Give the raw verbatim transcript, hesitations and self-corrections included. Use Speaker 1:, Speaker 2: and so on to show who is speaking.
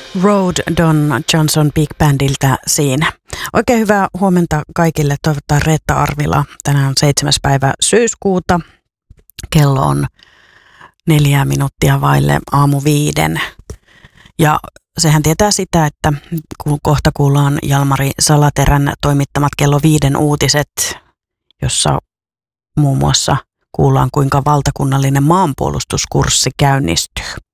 Speaker 1: Road Don Johnson Big Bandiltä siinä. Oikein hyvää huomenta kaikille. Toivottaa Reetta Arvila. Tänään on seitsemäs päivä syyskuuta. Kello on neljä minuuttia vaille aamu viiden. Ja sehän tietää sitä, että kun kohta kuullaan Jalmari Salaterän toimittamat kello viiden uutiset, jossa muun muassa kuullaan kuinka valtakunnallinen maanpuolustuskurssi käynnistyy.